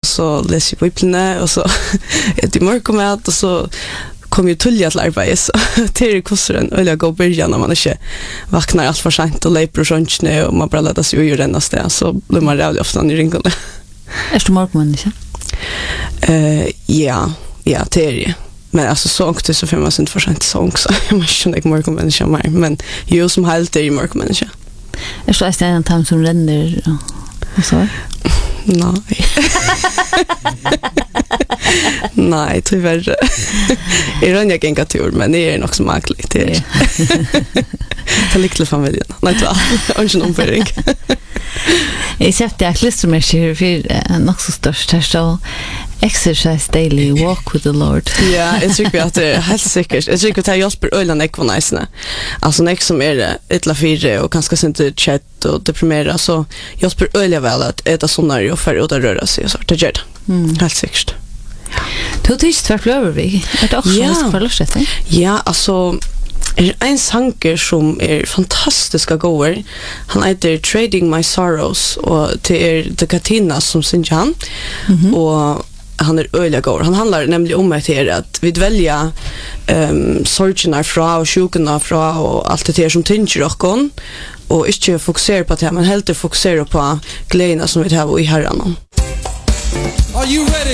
så läser jag Bibeln och så äter morgonmat och så kommer ju tulliga till arbete så det är kostar eller gå början när man inte vaknar allt för sent och leper och sånt och man bara lägger sig och gör det så blir man rädd ofta i ringen. Är du morgonmänniska? Ja, det är det. Men alltså så också så får man inte för sent så också. Jag måste inte morgonmänniska mer, men jag som helt är morgonmänniska. Är så att en tant som ränner och så? Nej. Nej, tyvärr. Jag rör jag inga tur, men det är nog så märkligt. Det är ta lite familjen. Nej, det var inte någon föring. Jag köpte ett klistermärke för något så störst här så exercise daily, walk with the Lord. Ja, jag tycker att det är helt säkert. Jag tycker att det är just på ölen ekvonajsna. Alltså när som är ett fyra och ganska inte chat och deprimera så just på ölen väl att äta sådana och färre och röra sig och så. Det gör det. Helt säkert. Du tyckte tvärp över vi. Är det också något för lösning? Ja, alltså en sanger som är fantastiska gåor. Han heter Trading My Sorrows och det är The Katina som synger han. Och han är öliga gåor. Han handlar nämligen om att vi välja sorgerna fra och sjukorna fra och allt det här som tynger och inte fokusera på det men helt fokusera på glädjerna som vi har i Herren. Are you ready?